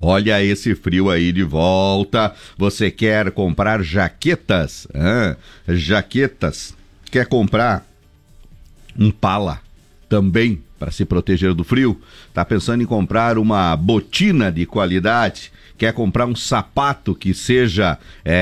Olha esse frio aí de volta. Você quer comprar jaquetas? Jaquetas. Quer comprar um pala também para se proteger do frio? Tá pensando em comprar uma botina de qualidade? Quer comprar um sapato que seja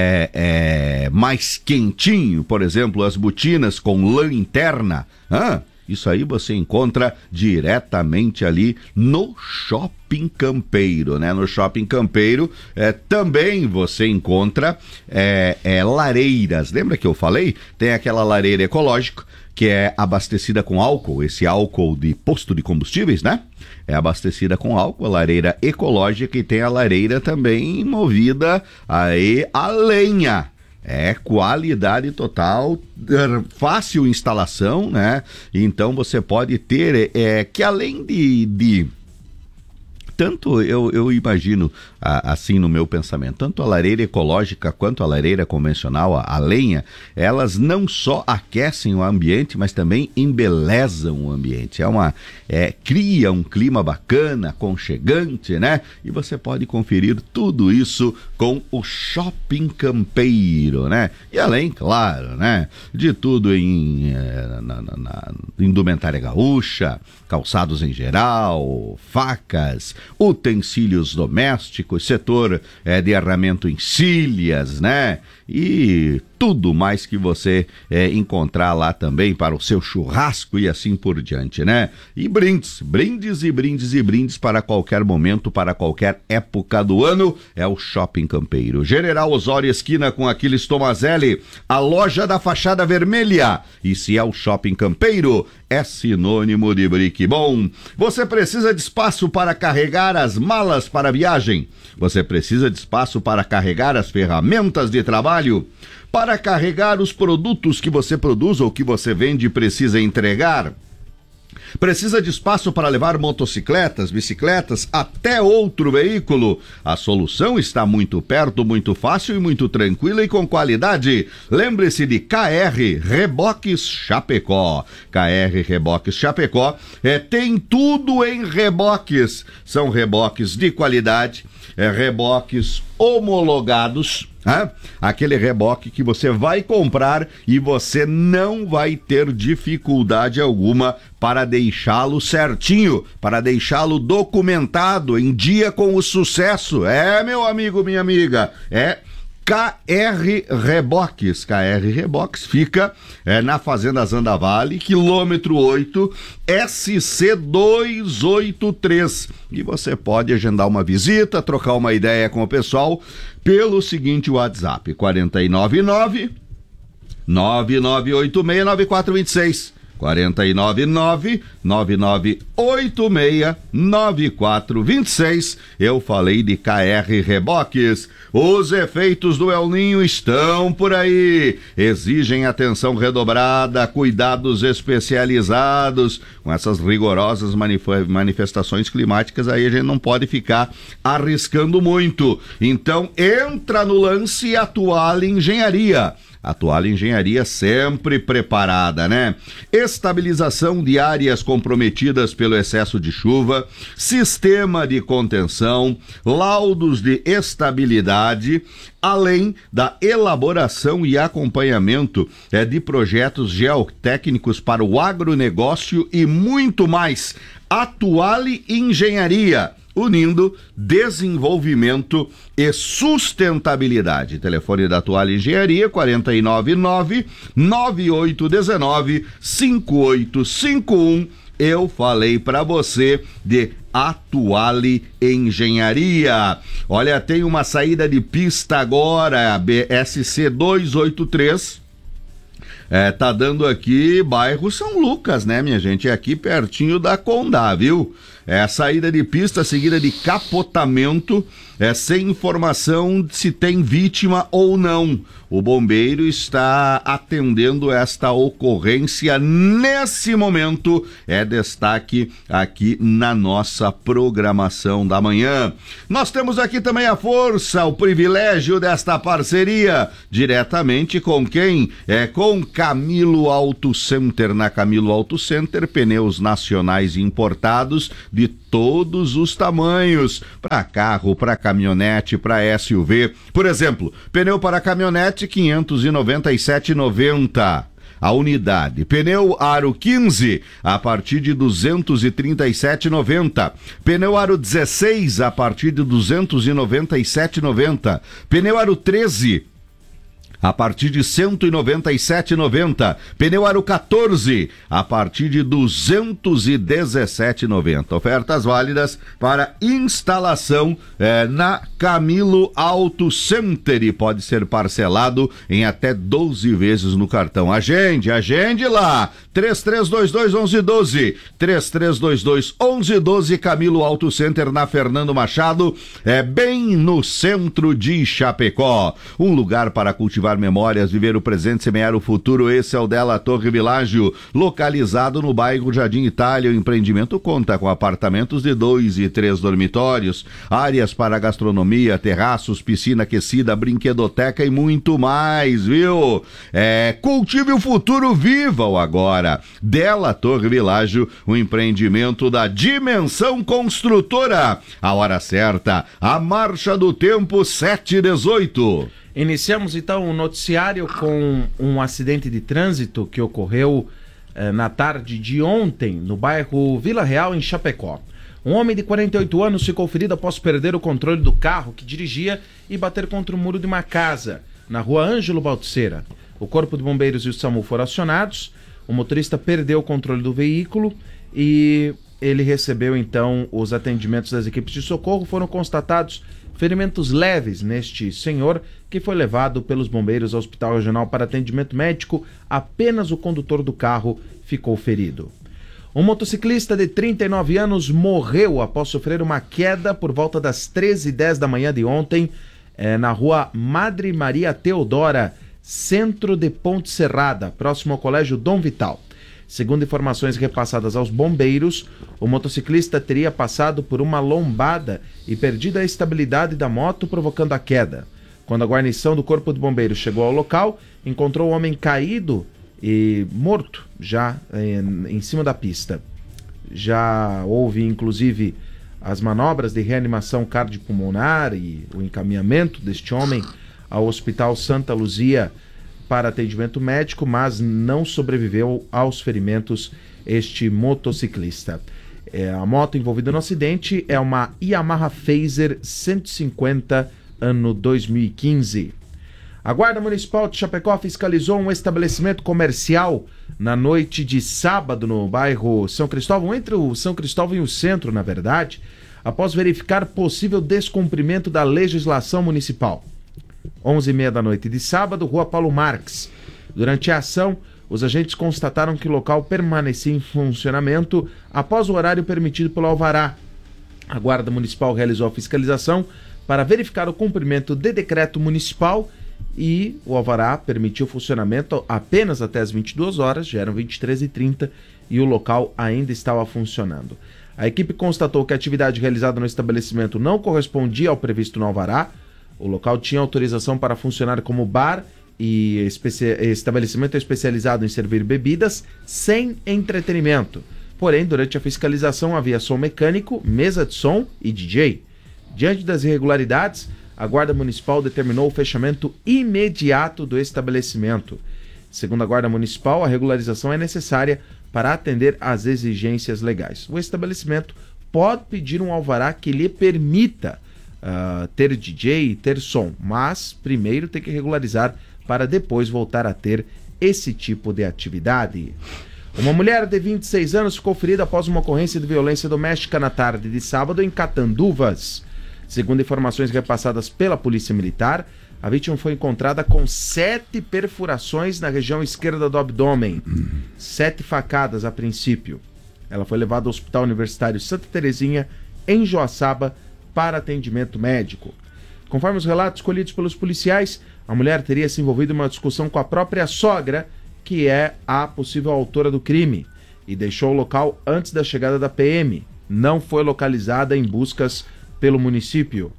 mais quentinho? Por exemplo, as botinas com lã interna? Isso aí você encontra diretamente ali no Shopping Campeiro, né? No Shopping Campeiro também você encontra lareiras. Lembra que eu falei? Tem aquela lareira ecológica que é abastecida com álcool, esse álcool de posto de combustíveis, né? É abastecida com álcool, a lareira ecológica, e tem a lareira também movida aí a lenha. É qualidade total, fácil instalação, né? Então você pode ter, que além de tanto eu imagino assim no meu pensamento, tanto a lareira ecológica quanto a lareira convencional, a lenha, elas não só aquecem o ambiente, mas também embelezam o ambiente. Cria um clima bacana, aconchegante, né? E você pode conferir tudo isso com o Shopping Campeiro, né? E além, claro, né, de tudo em indumentária gaúcha, calçados em geral, facas, utensílios domésticos, setor de arramento em cilhas, né? E tudo mais que você encontrar lá também para o seu churrasco e assim por diante, né? E brindes para qualquer momento, para qualquer época do ano, é o Shopping Campeiro. General Osório, esquina com Aquiles Tomazelli, a loja da fachada vermelha. E se é o Shopping Campeiro, é sinônimo de brique bom. Você precisa de espaço para carregar as malas para a viagem? Você precisa de espaço para carregar as ferramentas de trabalho? Para carregar os produtos que você produz ou que você vende e precisa entregar? Precisa de espaço para levar motocicletas, bicicletas, até outro veículo? A solução está muito perto, muito fácil e muito tranquila e com qualidade. Lembre-se de KR Reboques Chapecó. KR Reboques Chapecó tem tudo em reboques. São reboques de qualidade, reboques homologados. Aquele reboque que você vai comprar e você não vai ter dificuldade alguma para deixá-lo certinho, para deixá-lo documentado, em dia com o sucesso. Meu amigo, minha amiga, KR Reboques. KR Reboques fica na Fazenda Zandavale, quilômetro 8, SC 283. E você pode agendar uma visita, trocar uma ideia com o pessoal pelo seguinte WhatsApp: 499 99869426. 499-9986-9426. Eu falei de KR Reboques. Os efeitos do El Ninho estão por aí. Exigem atenção redobrada, cuidados especializados. Com essas rigorosas manifestações climáticas aí, a gente não pode ficar arriscando muito. Então entra no lance a Toalha Engenharia. A Toalha Engenharia sempre preparada, né? Estabilização de áreas comprometidas pelo excesso de chuva, sistema de contenção, laudos de estabilidade, além da elaboração e acompanhamento de projetos geotécnicos para o agronegócio e muito mais. A Toalha Engenharia, unindo desenvolvimento e sustentabilidade. Telefone da Toalha Engenharia, 499-9819-5851. Eu falei para você de A Toalha Engenharia. Olha, tem uma saída de pista agora, a BSC 283. Tá dando aqui bairro São Lucas, né, minha gente? É aqui pertinho da Condá, viu? Saída de pista seguida de capotamento, sem informação se tem vítima ou não. O bombeiro está atendendo esta ocorrência nesse momento. É destaque aqui na nossa programação da manhã. Nós temos aqui também a força, o privilégio desta parceria, diretamente com quem? Com Camilo Auto Center. Na Camilo Auto Center, pneus nacionais importados de todos os tamanhos, para carro, para caminhonete, para SUV. Por exemplo, pneu para caminhonete R$ 597,90. A unidade. Pneu aro 15 a partir de R$ 237,90. Pneu aro 16 a partir de R$ 297,90. Pneu aro 13 a partir de R$ 197,90. Pneu aro 14 a partir de R$ 217,90. Ofertas válidas para instalação na Camilo Auto Center e pode ser parcelado em até 12 vezes no cartão. Agende lá. 3322-1112. 3322-1112. Camilo Auto Center na Fernando Machado, bem no centro de Chapecó. Um lugar para cultivar memórias, viver o presente, semear o futuro. Esse é o Della Torre Világio, localizado no bairro Jardim Itália. O empreendimento conta com apartamentos de 2 e 3 dormitórios, áreas para gastronomia, terraços, piscina aquecida, brinquedoteca e muito mais, viu? Cultive o futuro, viva o agora. Della Torre Világio, um empreendimento da Dimensão Construtora. A hora certa, a marcha do tempo 7:18. Iniciamos então o noticiário com um acidente de trânsito que ocorreu na tarde de ontem no bairro Vila Real, em Chapecó. Um homem de 48 anos ficou ferido após perder o controle do carro que dirigia e bater contra o muro de uma casa na rua Ângelo Baltzeira. O corpo de bombeiros e o SAMU foram acionados. O motorista perdeu o controle do veículo e ele recebeu então os atendimentos das equipes de socorro. Foram constatados ferimentos leves neste senhor, que foi levado pelos bombeiros ao Hospital Regional para atendimento médico. Apenas o condutor do carro ficou ferido. Um motociclista de 39 anos morreu após sofrer uma queda por volta das 13h10 da manhã de ontem, na rua Madre Maria Teodora, centro de Ponte Serrada, próximo ao Colégio Dom Vital. Segundo informações repassadas aos bombeiros, o motociclista teria passado por uma lombada e perdido a estabilidade da moto, provocando a queda. Quando a guarnição do Corpo de Bombeiros chegou ao local, encontrou o homem caído e morto já em cima da pista. Já houve inclusive as manobras de reanimação cardiopulmonar e o encaminhamento deste homem ao Hospital Santa Luzia para atendimento médico, mas não sobreviveu aos ferimentos este motociclista. A moto envolvida no acidente é uma Yamaha Phaser 150, ano 2015. A Guarda Municipal de Chapecó fiscalizou um estabelecimento comercial na noite de sábado no bairro São Cristóvão, entre o São Cristóvão e o centro, na verdade, após verificar possível descumprimento da legislação municipal. 11h30 da noite de sábado, Rua Paulo Marques. Durante a ação, os agentes constataram que o local permanecia em funcionamento após o horário permitido pelo alvará. A Guarda Municipal realizou a fiscalização para verificar o cumprimento de decreto municipal e o alvará permitiu o funcionamento apenas até as 22 horas, já eram 23h30 e o local ainda estava funcionando. A equipe constatou que a atividade realizada no estabelecimento não correspondia ao previsto no alvará. O local tinha autorização para funcionar como bar e estabelecimento especializado em servir bebidas sem entretenimento. Porém, durante a fiscalização havia som mecânico, mesa de som e DJ. Diante das irregularidades, a Guarda Municipal determinou o fechamento imediato do estabelecimento. Segundo a Guarda Municipal, a regularização é necessária para atender às exigências legais. O estabelecimento pode pedir um alvará que lhe permita ter DJ e ter som, mas primeiro tem que regularizar para depois voltar a ter esse tipo de atividade. Uma mulher de 26 anos ficou ferida após uma ocorrência de violência doméstica na tarde de sábado em Catanduvas. Segundo informações repassadas pela Polícia Militar, a vítima foi encontrada com 7 perfurações na região esquerda do abdômen, 7 facadas a princípio. Ela foi levada ao Hospital Universitário Santa Terezinha, em Joaçaba, para atendimento médico. Conforme os relatos colhidos pelos policiais, a mulher teria se envolvido em uma discussão com a própria sogra, que é a possível autora do crime, e deixou o local antes da chegada da PM. Não foi localizada em buscas pelo município.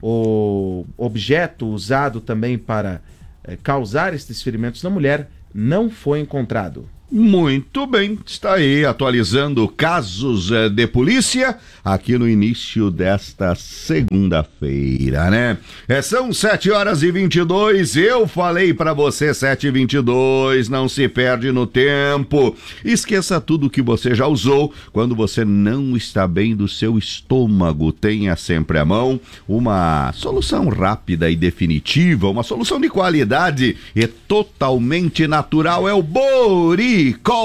O objeto usado também para causar estes ferimentos na mulher não foi encontrado. Muito bem, está aí atualizando casos de polícia aqui no início desta segunda-feira, né? São 7h22, eu falei pra você 7h22, não se perde no tempo. Esqueça tudo que você já usou quando você não está bem do seu estômago. Tenha sempre à mão uma solução rápida e definitiva, uma solução de qualidade e totalmente natural, é o Boricol.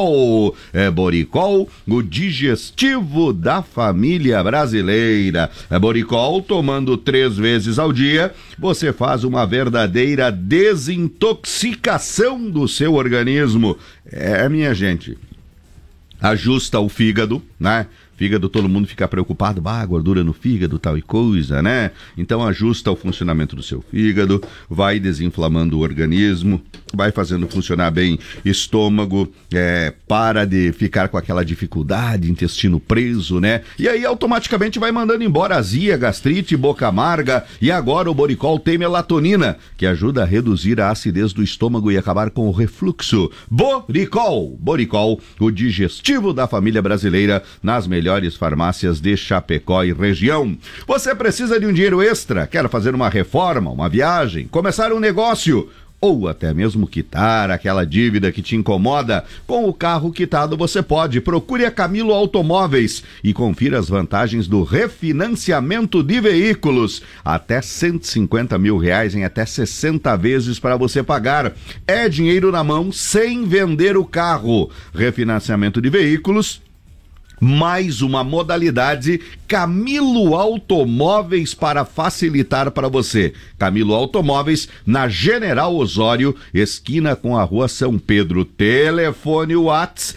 Boricol, o digestivo da família brasileira. Boricol, tomando 3 vezes ao dia, você faz uma verdadeira desintoxicação do seu organismo. Minha gente, ajusta o fígado, né? Fígado, todo mundo fica preocupado, gordura no fígado, tal e coisa, né? Então ajusta o funcionamento do seu fígado, vai desinflamando o organismo, vai fazendo funcionar bem estômago, para de ficar com aquela dificuldade, intestino preso, né? E aí automaticamente vai mandando embora azia, gastrite, boca amarga. E agora o Boricol tem melatonina, que ajuda a reduzir a acidez do estômago e acabar com o refluxo. Boricol, o digestivo da família brasileira, nas melhores farmácias de Chapecó e região. Você precisa de um dinheiro extra, quer fazer uma reforma, uma viagem, começar um negócio, ou até mesmo quitar aquela dívida que te incomoda? Com o carro quitado você pode. Procure a Camilo Automóveis e confira as vantagens do refinanciamento de veículos. Até R$150 mil em até 60 vezes para você pagar. É dinheiro na mão sem vender o carro. Refinanciamento de veículos, mais uma modalidade, Camilo Automóveis, para facilitar para você. Camilo Automóveis, na General Osório, esquina com a Rua São Pedro. Telefone WhatsApp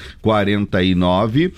49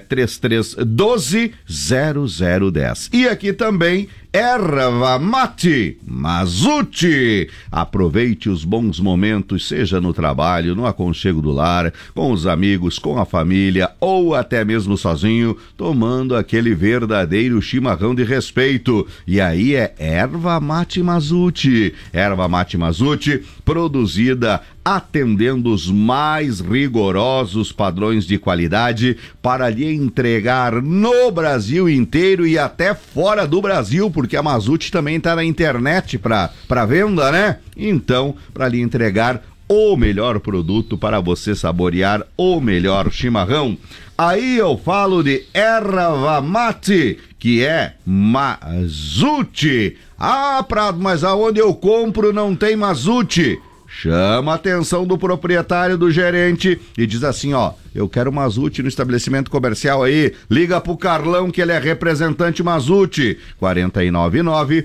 3312 0010. E aqui também Erva Mate Mazzucchi. Aproveite os bons momentos, seja no trabalho, no aconchego do lar, com os amigos, com a família ou até mesmo sozinho, tomando aquele verdadeiro chimarrão de respeito. E aí é Erva Mate Mazzucchi. Erva Mate Mazzucchi, produzida atendendo os mais rigorosos padrões de qualidade para lhe entregar no Brasil inteiro e até fora do Brasil, porque a Mazzucchi também está na internet para venda, né? Então, para lhe entregar o melhor produto para você saborear o melhor chimarrão. Aí eu falo de erva mate, que é Mazzucchi. Prado, mas aonde eu compro não tem Mazzucchi? Chama a atenção do proprietário, do gerente, e diz assim, eu quero Mazzucchi no estabelecimento comercial aí, liga pro Carlão que ele é representante Mazzucchi, 499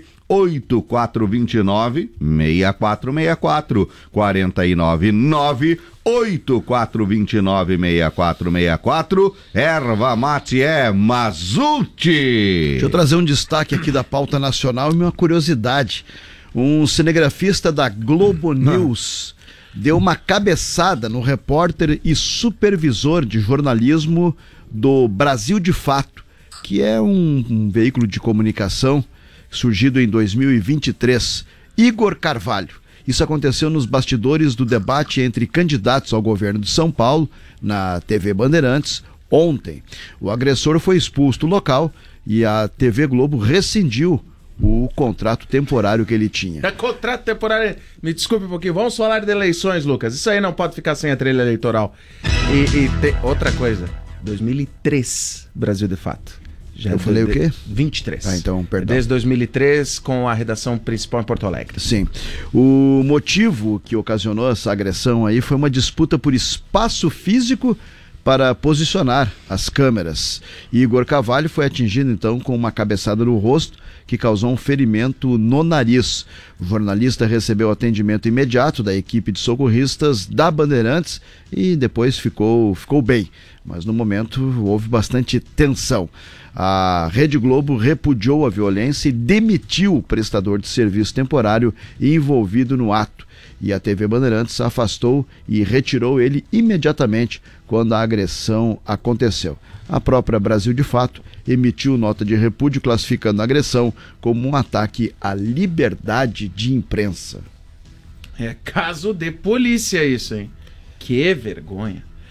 8429 6464, 499 8429 6464. Erva mate é Mazzucchi. Deixa eu trazer um destaque aqui da pauta nacional e uma curiosidade. Um cinegrafista da Globo News deu uma cabeçada no repórter e supervisor de jornalismo do Brasil de Fato, que é um veículo de comunicação surgido em 2023, Igor Carvalho. Isso aconteceu nos bastidores do debate entre candidatos ao governo de São Paulo, na TV Bandeirantes, ontem. O agressor foi expulso do local e a TV Globo rescindiu o contrato temporário que ele tinha. Contrato temporário, me desculpe um pouquinho, vamos falar de eleições, Lucas, isso aí não pode ficar sem a trilha eleitoral. Outra coisa, 2003, Brasil de Fato. Eu falei o quê? 23. Então, perdão. Desde 2003, com a redação principal em Porto Alegre. Sim. O motivo que ocasionou essa agressão aí foi uma disputa por espaço físico para posicionar as câmeras. Igor Carvalho foi atingido então com uma cabeçada no rosto que causou um ferimento no nariz. O jornalista recebeu atendimento imediato da equipe de socorristas da Bandeirantes e depois ficou bem, mas no momento houve bastante tensão. A Rede Globo repudiou a violência e demitiu o prestador de serviço temporário envolvido no ato. E a TV Bandeirantes afastou e retirou ele imediatamente quando a agressão aconteceu. A própria Brasil de Fato emitiu nota de repúdio classificando a agressão como um ataque à liberdade de imprensa. É caso de polícia isso, hein? Que vergonha.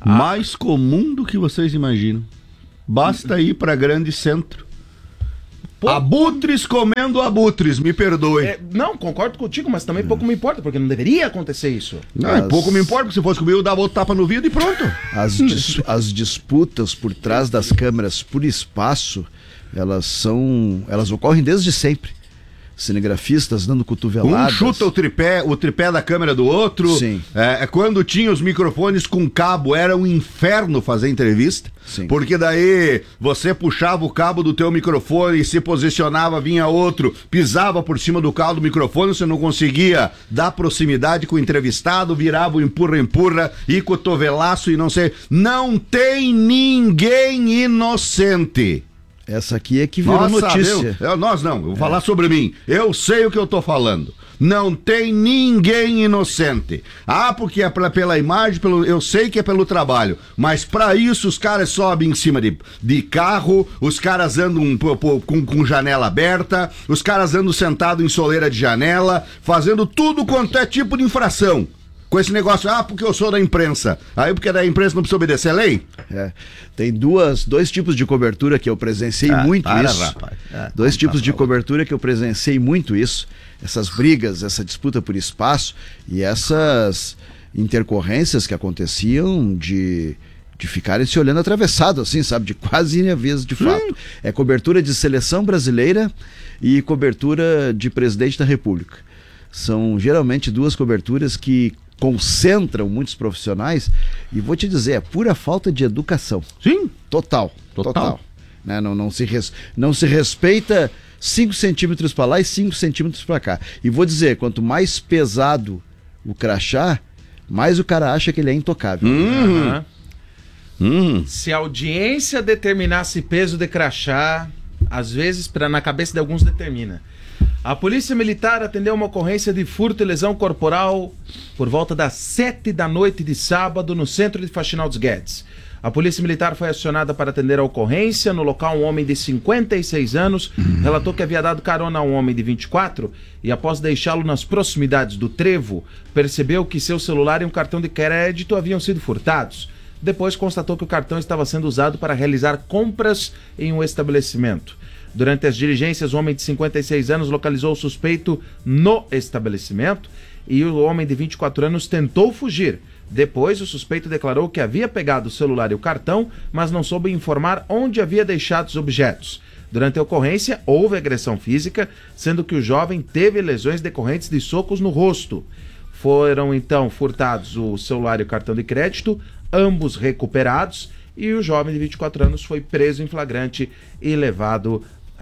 Mais comum do que vocês imaginam. Basta ir para grande centro. Abutres comendo abutres, me perdoe. Não, concordo contigo, mas também pouco me importa, porque não deveria acontecer isso. Não, pouco me importa, porque se fosse comigo eu dava outro tapa no vidro e pronto. As disputas por trás das câmeras por espaço, elas ocorrem desde sempre. Cinegrafistas dando cotoveladas. Um chuta o tripé da câmera do outro. Sim. Quando tinha os microfones com cabo, era um inferno fazer entrevista. Sim. Porque daí você puxava o cabo do teu microfone e se posicionava, vinha outro, pisava por cima do cabo do microfone, você não conseguia dar proximidade com o entrevistado, virava o empurra e cotovelaço e não sei. Não tem ninguém inocente. Essa aqui é que virou notícia. Nós não, eu vou falar sobre mim. Eu sei o que eu tô falando. Não tem ninguém inocente. Porque é pela imagem, eu sei que é pelo trabalho. Mas pra isso os caras sobem em cima de carro, os caras andam com janela aberta, os caras andam sentados em soleira de janela, fazendo tudo quanto é tipo de infração. Com esse negócio, porque eu sou da imprensa. Aí porque da imprensa não precisa obedecer a lei? Tem dois tipos de cobertura que eu presenciei muito isso. Rapaz. Dois tipos de cobertura que eu presenciei muito isso. Essas brigas, essa disputa por espaço e essas intercorrências que aconteciam de ficarem se olhando atravessado, assim, sabe? De quase ir a vez de fato. É cobertura de seleção brasileira e cobertura de presidente da República. São geralmente duas coberturas que concentram muitos profissionais e vou te dizer, é pura falta de educação. Sim. Total. Né? Não se respeita 5 centímetros para lá e 5 centímetros para cá. E vou dizer, quanto mais pesado o crachá, mais o cara acha que ele é intocável. Se a audiência determinasse peso de crachá, às vezes na cabeça de alguns determina. A Polícia Militar atendeu uma ocorrência de furto e lesão corporal por volta das 7 da noite de sábado no centro de Faxinal dos Guedes. A Polícia Militar foi acionada para atender a ocorrência. No local, um homem de 56 anos relatou que havia dado carona a um homem de 24 e após deixá-lo nas proximidades do trevo, percebeu que seu celular e um cartão de crédito haviam sido furtados. Depois constatou que o cartão estava sendo usado para realizar compras em um estabelecimento. Durante as diligências, o homem de 56 anos localizou o suspeito no estabelecimento e o homem de 24 anos tentou fugir. Depois, o suspeito declarou que havia pegado o celular e o cartão, mas não soube informar onde havia deixado os objetos. Durante a ocorrência, houve agressão física, sendo que o jovem teve lesões decorrentes de socos no rosto. Foram, então, furtados o celular e o cartão de crédito, ambos recuperados, e o jovem de 24 anos foi preso em flagrante e levado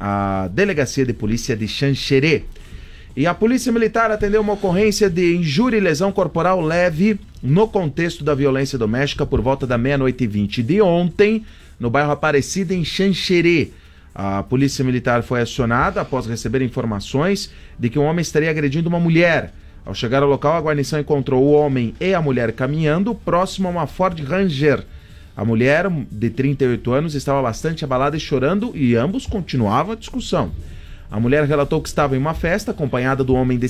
à Delegacia de Polícia de Xanxerê. E a Polícia Militar atendeu uma ocorrência de injúria e lesão corporal leve no contexto da violência doméstica por volta da 00:20 de ontem, no bairro Aparecida, em Xanxerê. A Polícia Militar foi acionada após receber informações de que um homem estaria agredindo uma mulher. Ao chegar ao local, a guarnição encontrou o homem e a mulher caminhando próximo a uma Ford Ranger. A mulher, de 38 anos, estava bastante abalada e chorando e ambos continuavam a discussão. A mulher relatou que estava em uma festa acompanhada do homem de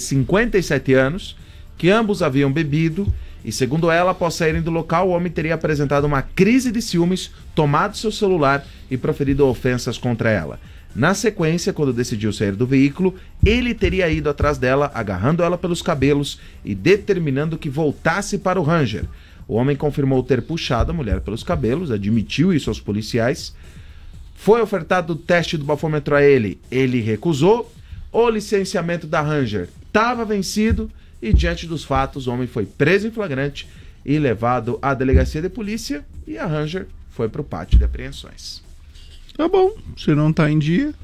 57 anos, que ambos haviam bebido e, segundo ela, após saírem do local, o homem teria apresentado uma crise de ciúmes, tomado seu celular e proferido ofensas contra ela. Na sequência, quando decidiu sair do veículo, ele teria ido atrás dela, agarrando ela pelos cabelos e determinando que voltasse para o Ranger. O homem confirmou ter puxado a mulher pelos cabelos, admitiu isso aos policiais. Foi ofertado o teste do bafômetro a ele, ele recusou. O licenciamento da Ranger estava vencido e, diante dos fatos, o homem foi preso em flagrante e levado à delegacia de polícia e a Ranger foi para o pátio de apreensões. Tá bom, se não tá em dia,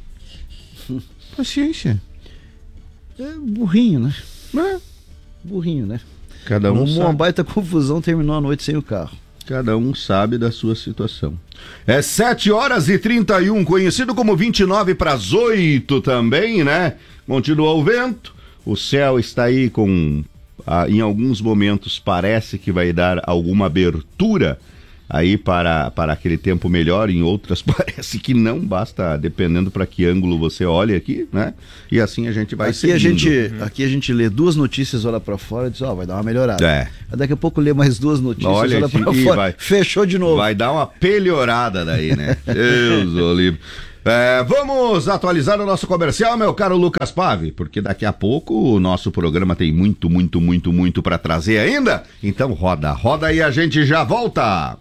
paciência. É burrinho, né? Burrinho, né? Cada um sabe. Uma baita confusão, terminou a noite sem o carro. Cada um sabe da sua situação. É 7h31, conhecido como 29 para as 8 também, né? Continua o vento, o céu está aí com... em alguns momentos parece que vai dar alguma abertura aí para aquele tempo melhor, em outras parece que não, basta dependendo para que ângulo você olha aqui, né? E assim a gente vai seguindo. Aqui a gente lê 2 notícias, olha para fora e diz, vai dar uma melhorada. Daqui a pouco lê mais 2 notícias, olha para fora, fechou de novo. Vai dar uma pelhorada daí, né? Deus o livre. Vamos atualizar o nosso comercial, meu caro Lucas Pave, porque daqui a pouco o nosso programa tem muito para trazer ainda. Então roda e a gente já volta.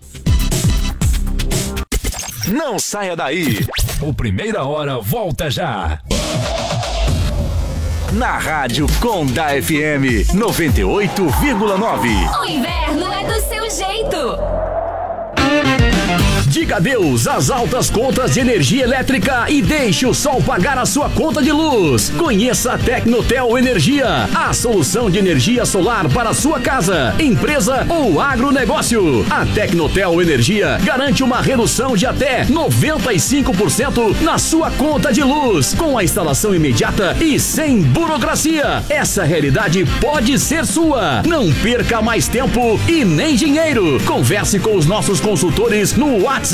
Não saia daí. O Primeira Hora volta já. Na Rádio Conda FM 98,9. O inverno é do seu jeito. Diga adeus às altas contas de energia elétrica e deixe o sol pagar a sua conta de luz. Conheça a Tecnotel Energia, a solução de energia solar para a sua casa, empresa ou agronegócio. A Tecnotel Energia garante uma redução de até 95% na sua conta de luz, com a instalação imediata e sem burocracia. Essa realidade pode ser sua. Não perca mais tempo e nem dinheiro. Converse com os nossos consultores no WhatsApp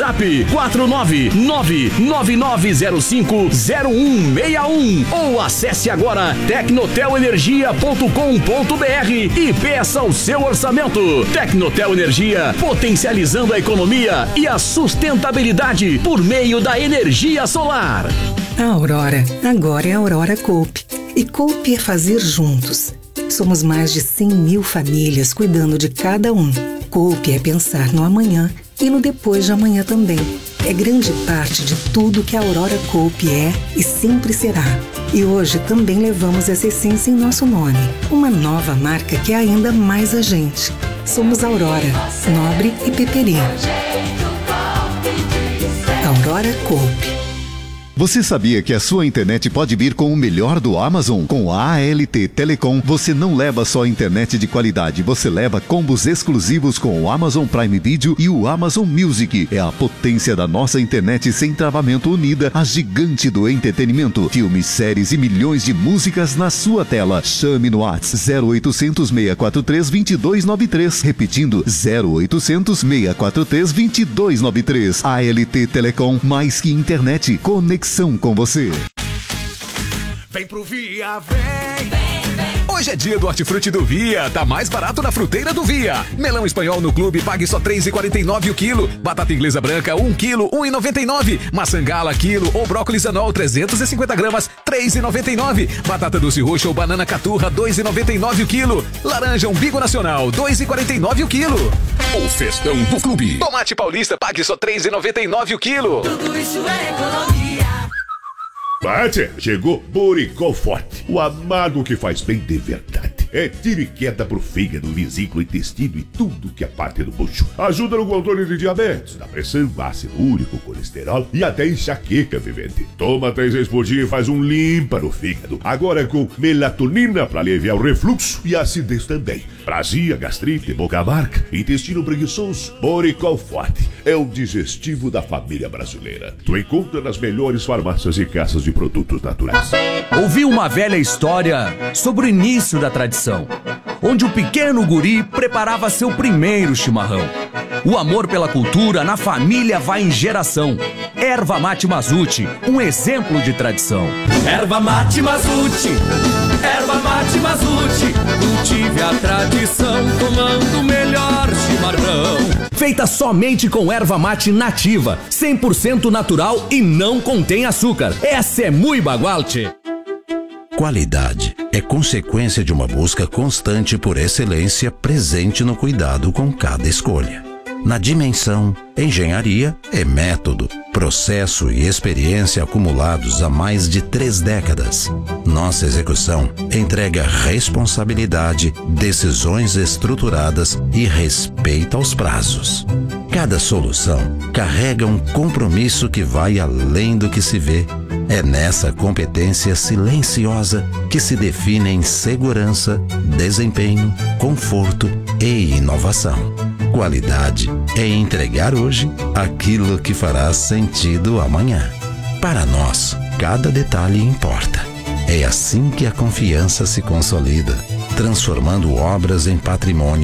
49999050161 ou acesse agora tecnotelenergia.com.br e peça o seu orçamento. Tecnotel Energia, potencializando a economia e a sustentabilidade por meio da energia solar. A Aurora agora é a Aurora Coop. E Coop é fazer juntos. Somos mais de 100 mil famílias cuidando de cada um. Coop é pensar no amanhã e no depois de amanhã também. É grande parte de tudo que a Aurora Coop é e sempre será. E hoje também levamos essa essência em nosso nome. Uma nova marca que é ainda mais a gente. Somos Aurora, Nobre e Peperi. Aurora Coop. Você sabia que a sua internet pode vir com o melhor do Amazon? Com a ALT Telecom, você não leva só internet de qualidade, você leva combos exclusivos com o Amazon Prime Video e o Amazon Music. É a potência da nossa internet sem travamento unida, a gigante do entretenimento. Filmes, séries e milhões de músicas na sua tela. Chame no WhatsApp 0800 643 2293. Repetindo, 0800 643 2293. ALT Telecom, mais que internet, conexão com você. Vem pro Via, vem! Hoje é dia do hortifruti do Via. Tá mais barato na fruteira do Via. Melão espanhol no clube, pague só R$3,49 o quilo. Batata inglesa branca, 1 quilo, R$1,99. Maçã gala, quilo, ou brócolis anol, 350 gramas, R$3,99. Batata doce roxa ou banana caturra, R$2,99 o quilo. Laranja umbigo nacional, R$2,49 o quilo. O festão do clube. Tomate paulista, pague só R$3,99 o quilo. Tudo isso é economia. Bate, chegou Boricol Forte, o amargo que faz bem de verdade. É tiro e queda pro fígado, vesícula, intestino e tudo que é parte do bucho. Ajuda no controle de diabetes, da pressão, ácido úrico, colesterol e até enxaqueca, vivente. Toma 3 vezes por dia e faz um limpa no fígado. Agora com melatonina para aliviar o refluxo e a acidez também. Prasia, gastrite, boca amarga, intestino preguiçoso. Boricol Forte é o digestivo da família brasileira. Tu encontra nas melhores farmácias e casas de produtos naturais. Ouvi uma velha história sobre o início da tradição, onde o pequeno guri preparava seu primeiro chimarrão. O amor pela cultura na família vai em geração. Erva Mate Mazuti, um exemplo de tradição. Erva Mate Mazuti, Erva Mate Mazuti, cultive a tradição tomando o melhor chimarrão. Feita somente com erva mate nativa, 100% natural e não contém açúcar. Essa é muito bagualte. Qualidade é consequência de uma busca constante por excelência presente no cuidado com cada escolha. Na dimensão, engenharia é método, processo e experiência acumulados há mais de 3 décadas. Nossa execução entrega responsabilidade, decisões estruturadas e respeito aos prazos. Cada solução carrega um compromisso que vai além do que se vê. É nessa competência silenciosa que se definem segurança, desempenho, conforto e inovação. Qualidade é entregar hoje aquilo que fará sentido amanhã. Para nós, cada detalhe importa. É assim que a confiança se consolida, transformando obras em patrimônios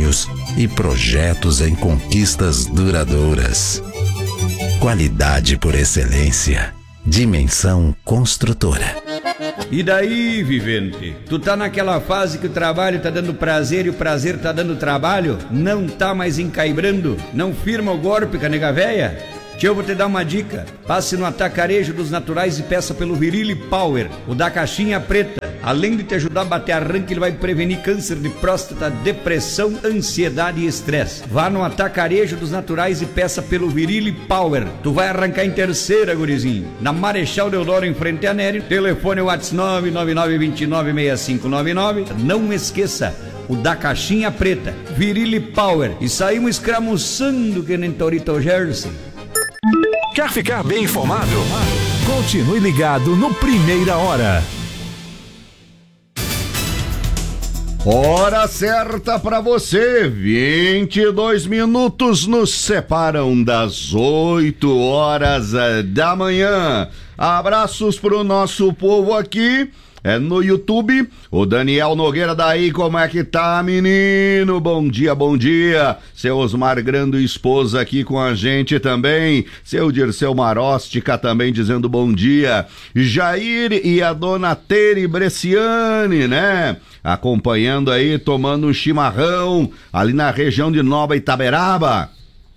e projetos em conquistas duradouras. Qualidade por excelência. Dimensão Construtora. E daí, vivente? Tu tá naquela fase que o trabalho tá dando prazer e o prazer tá dando trabalho? Não tá mais encaibrando? Não firma o golpe, canega véia? Eu vou te dar uma dica. Passe no Atacarejo dos Naturais e peça pelo Virile Power, o da caixinha preta. Além de te ajudar a bater arranque, ele vai prevenir câncer de próstata, depressão, ansiedade e estresse. Vá no Atacarejo dos Naturais e peça pelo Virile Power. Tu vai arrancar em terceira, gurizinho. Na Marechal Deodoro, em frente a Nery. Telefone WhatsApp 999296599. Não esqueça, o da caixinha preta, Virile Power. E saímos escramuçando que nem Torito Jersey. Quer ficar bem informado? Continue ligado no Primeira Hora. Hora certa para você, 22 minutos nos separam das 8 horas da manhã. Abraços pro nosso povo aqui. No YouTube, o Daniel Nogueira daí, como é que tá, menino? Bom dia, bom dia. Seu Osmar Grando, esposa aqui com a gente também. Seu Dirceu Marostica também dizendo bom dia. Jair e a dona Tere Bresciani, né? Acompanhando aí, tomando um chimarrão ali na região de Nova Itaberaba.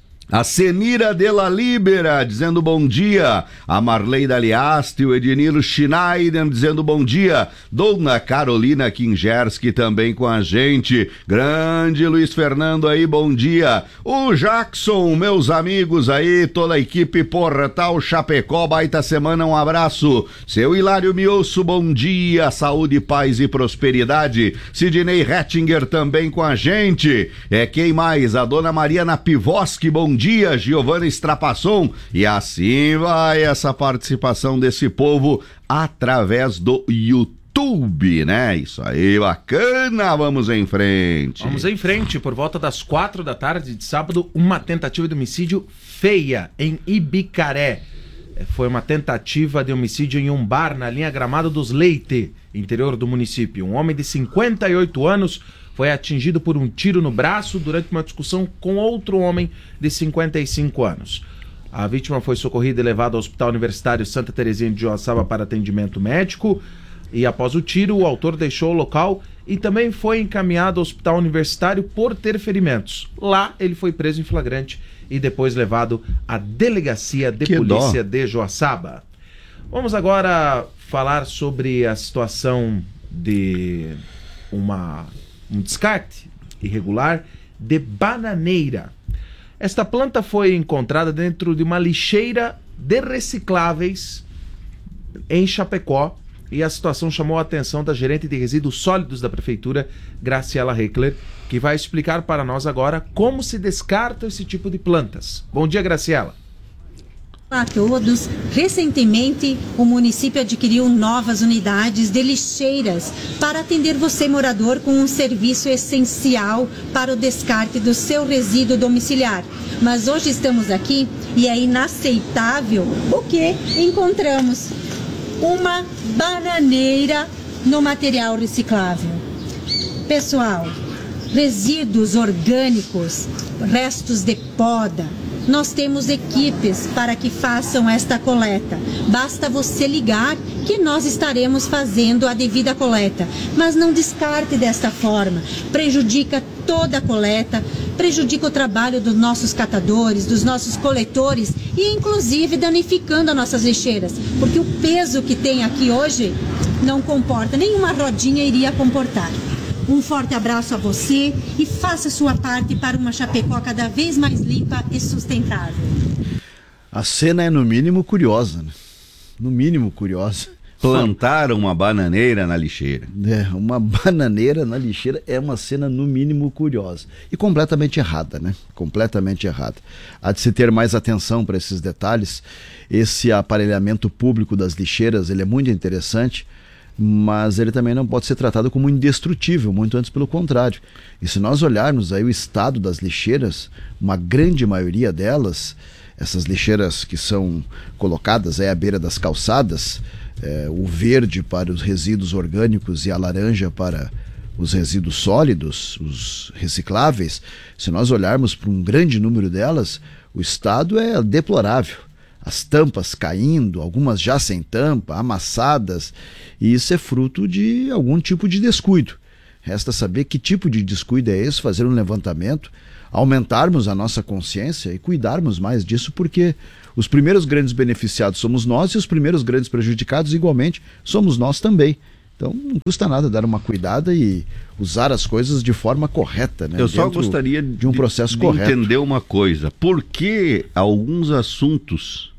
A Senira de la Libera dizendo bom dia. A Marley Daliasti, o Ednilo Schneider dizendo bom dia. Dona Carolina Kingerski também com a gente. Grande Luiz Fernando aí, bom dia. O Jackson, meus amigos aí, toda a equipe Portal Chapecó, baita semana, um abraço. Seu Hilário Miosso, bom dia. Saúde, paz e prosperidade. Sidney Rettinger também com a gente. Quem mais? A Dona Mariana Pivoski, bom dia, Giovana Strapasson, e assim vai essa participação desse povo através do YouTube, né? Isso aí, bacana, vamos em frente. Vamos em frente, por volta das 4 da tarde de sábado, uma tentativa de homicídio feia em Ibicaré. Foi uma tentativa de homicídio em um bar na linha Gramado dos Leite, interior do município. Um homem de 58 anos foi atingido por um tiro no braço durante uma discussão com outro homem de 55 anos. A vítima foi socorrida e levada ao Hospital Universitário Santa Terezinha de Joaçaba para atendimento médico. E após o tiro, o autor deixou o local e também foi encaminhado ao Hospital Universitário por ter ferimentos. Lá ele foi preso em flagrante e depois levado à Delegacia de Polícia de Joaçaba. Vamos agora falar sobre a situação de um descarte irregular de bananeira. Esta planta foi encontrada dentro de uma lixeira de recicláveis em Chapecó e a situação chamou a atenção da gerente de resíduos sólidos da prefeitura, Graciela Heckler, que vai explicar para nós agora como se descarta esse tipo de plantas. Bom dia, Graciela. Olá a todos. Recentemente, o município adquiriu novas unidades de lixeiras para atender você, morador, com um serviço essencial para o descarte do seu resíduo domiciliar. Mas hoje estamos aqui e é inaceitável o que encontramos: uma bananeira no material reciclável. Pessoal, resíduos orgânicos, restos de poda, nós temos equipes para que façam esta coleta. Basta você ligar que nós estaremos fazendo a devida coleta. Mas não descarte desta forma. Prejudica toda a coleta, prejudica o trabalho dos nossos catadores, dos nossos coletores e inclusive danificando as nossas lixeiras. Porque o peso que tem aqui hoje não comporta, nenhuma rodinha iria comportar. Um forte abraço a você e faça sua parte para uma Chapecó cada vez mais limpa e sustentável. A cena é no mínimo curiosa, né? No mínimo curiosa. Plantaram uma bananeira na lixeira. Uma bananeira na lixeira é uma cena no mínimo curiosa. E completamente errada, né? Completamente errada. Há de se ter mais atenção para esses detalhes. Esse aparelhamento público das lixeiras, ele é muito interessante, mas ele também não pode ser tratado como indestrutível, muito antes pelo contrário. E se nós olharmos aí o estado das lixeiras, uma grande maioria delas, essas lixeiras que são colocadas aí à beira das calçadas, o verde para os resíduos orgânicos e a laranja para os resíduos sólidos, os recicláveis, se nós olharmos para um grande número delas, o estado é deplorável. As tampas caindo, algumas já sem tampa, amassadas, e isso é fruto de algum tipo de descuido. Resta saber que tipo de descuido é esse, fazer um levantamento, aumentarmos a nossa consciência e cuidarmos mais disso, porque os primeiros grandes beneficiados somos nós e os primeiros grandes prejudicados, igualmente, somos nós também. Então não custa nada dar uma cuidada e usar as coisas de forma correta, né? Eu só gostaria de um processo de correto. entender uma coisa. Por que alguns assuntos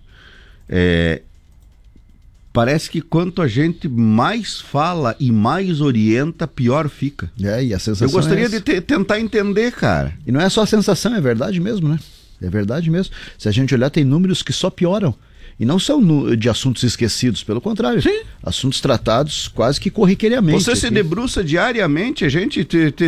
parece que quanto a gente mais fala e mais orienta, pior fica. E a sensação eu gostaria de tentar entender, cara. E não é só a sensação, é verdade mesmo, né? É verdade mesmo. Se a gente olhar, tem números que só pioram. E não são de assuntos esquecidos, pelo contrário. Sim. Assuntos tratados quase que corriqueiramente. Você se debruça diariamente, a gente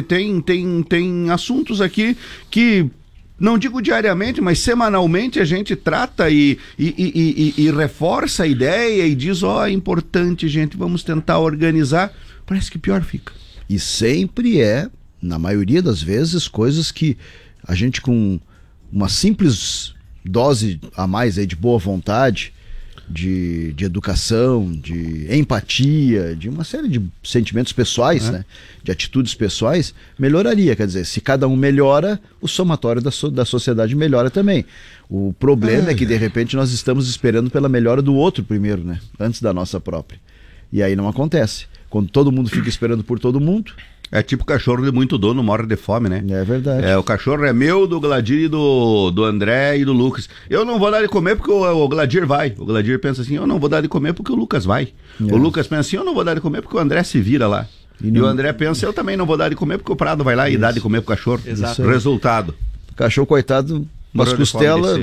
tem assuntos aqui que, não digo diariamente, mas semanalmente a gente trata e reforça a ideia e diz, é importante, gente, vamos tentar organizar. Parece que pior fica. E sempre na maioria das vezes, coisas que a gente com uma simples dose a mais aí de boa vontade, de educação, de empatia, de uma série de sentimentos pessoais, né? De atitudes pessoais, melhoraria. Quer dizer, se cada um melhora, o somatório da sociedade melhora também. O problema é que, de repente, nós estamos esperando pela melhora do outro primeiro, né? Antes da nossa própria. E aí não acontece. Quando todo mundo fica esperando por todo mundo... É tipo cachorro de muito dono, morre de fome, né? É verdade. O cachorro é meu, do Gladir, do André e do Lucas. Eu não vou dar de comer porque o Gladir vai. O Gladir pensa assim, eu não vou dar de comer porque o Lucas vai. O Lucas pensa assim, eu não vou dar de comer porque o André se vira lá. E o André pensa, eu também não vou dar de comer porque o Prado vai lá e dá de comer pro cachorro. Exato. Resultado. O cachorro, coitado, umas costelas...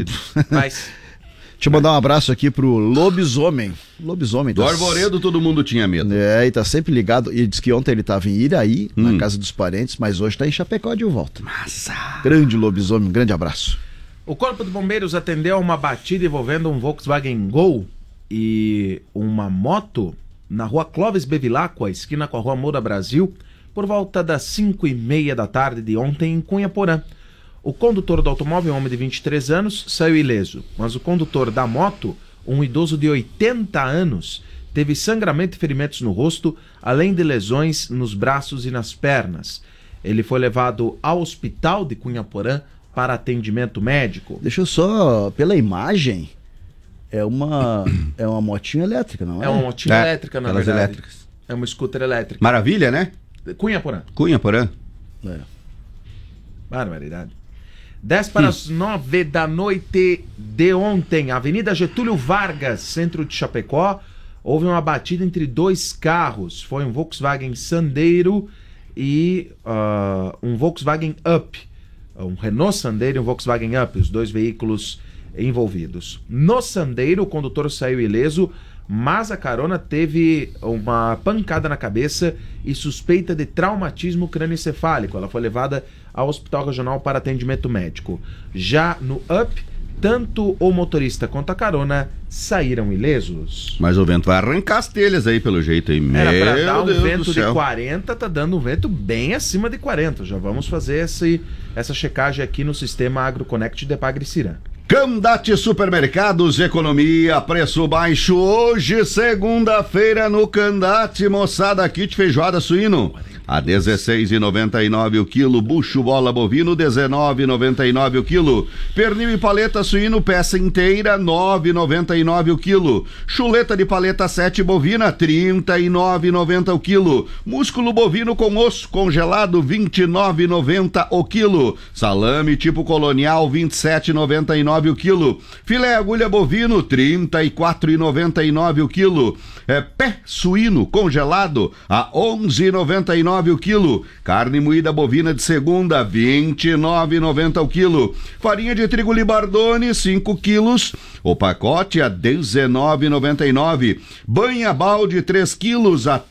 Deixa eu mandar um abraço aqui pro Lobisomem. Lobisomem. Do Arvoredo todo mundo tinha medo. E tá sempre ligado. E diz que ontem ele estava em Iraí, na casa dos parentes, mas hoje tá em Chapecó de volta. Massa! Grande Lobisomem, um grande abraço. O Corpo de Bombeiros atendeu a uma batida envolvendo um Volkswagen Gol e uma moto na rua Clóvis Bevilacqua, esquina com a rua Moura Brasil, por volta das 5:30 da tarde de ontem em Cunha Porã. O condutor do automóvel, um homem de 23 anos, saiu ileso, mas o condutor da moto, um idoso de 80 anos, teve sangramento e ferimentos no rosto, além de lesões nos braços e nas pernas. Ele foi levado ao hospital de Cunha Porã para atendimento médico. Deixa eu só, pela imagem, é uma motinha elétrica, não é? É uma motinha elétrica, na verdade. Elétricas. É uma scooter elétrica. Maravilha, né? Cunha Porã. Cunha Porã. Barbaridade. 10 para as 9 da noite de ontem, Avenida Getúlio Vargas, centro de Chapecó, houve uma batida entre dois carros. Foi um Volkswagen Sandero e um Volkswagen Up. Um Renault Sandero e um Volkswagen Up, os dois veículos envolvidos. No Sandero, o condutor saiu ileso, mas a carona teve uma pancada na cabeça e suspeita de traumatismo crânioencefálico. Ela foi levada ao Hospital Regional para atendimento médico. Já no Up, tanto o motorista quanto a carona saíram ilesos. Mas o vento vai arrancar as telhas aí, pelo jeito aí. Era para dar um vento de 40, tá dando um vento bem acima de 40. Já vamos fazer essa checagem aqui no sistema AgroConnect de Pagricirã. Candate Supermercados, economia, preço baixo. Hoje, segunda-feira, no Candate, moçada, kit feijoada suíno a R$ 16,99 o quilo. Bucho bola bovino, R$ 19,99 o quilo. Pernil e paleta suíno, peça inteira, R$ 9,99 o quilo. Chuleta de paleta 7 bovina, R$ 39,90 o quilo. Músculo bovino com osso congelado, R$ 29,90 o quilo. Salame tipo colonial, R$ 27,99 o quilo. Filé agulha bovino, R$ 34,99 o quilo. Pé suíno congelado a R$ 11,99 o quilo. Carne moída bovina de segunda, R$ 29,90 o quilo. Farinha de trigo Libardone, 5 quilos. O pacote a R$ 19,99. Banha balde 3 quilos a R$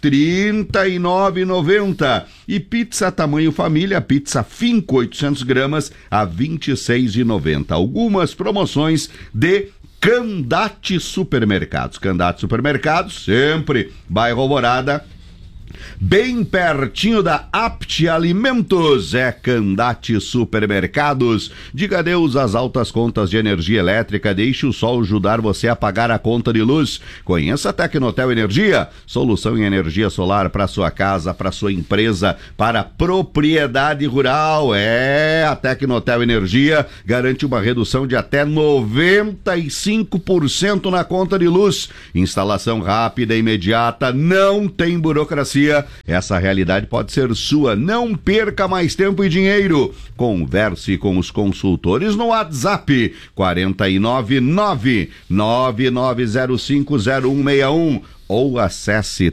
39,90. E pizza tamanho família, pizza Finco 800 gramas a R$ 26,90. Algumas promoções de Candate Supermercados. Candate Supermercados, sempre bairro Alvorada, bem pertinho da Apt Alimentos, é Candate Supermercados. Diga adeus às altas contas de energia elétrica, deixe o sol ajudar você a pagar a conta de luz. Conheça a Tecnotel Energia, solução em energia solar para sua casa, para sua empresa, para propriedade rural. A Tecnotel Energia garante uma redução de até 95% na conta de luz. Instalação rápida e imediata, não tem burocracia. Essa realidade pode ser sua. Não perca mais tempo e dinheiro. Converse com os consultores no WhatsApp 499-99050161 ou acesse